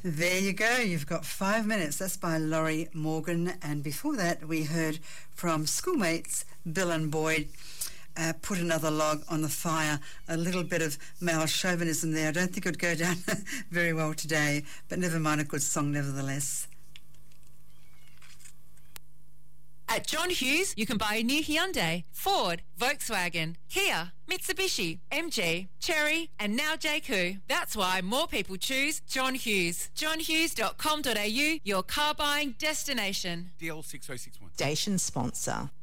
There you go. You've got 5 minutes. That's by Laurie Morgan. And before that, we heard from schoolmates Bill and Boyd, Put Another Log on the Fire. A little bit of male chauvinism there. I don't think it would go down very well today, but never mind, a good song nevertheless. At John Hughes, you can buy a new Hyundai, Ford, Volkswagen, Kia, Mitsubishi, MG, Chery, and now JQ. That's why more people choose John Hughes. johnhughes.com.au, your car buying destination. DL6061. Station sponsor.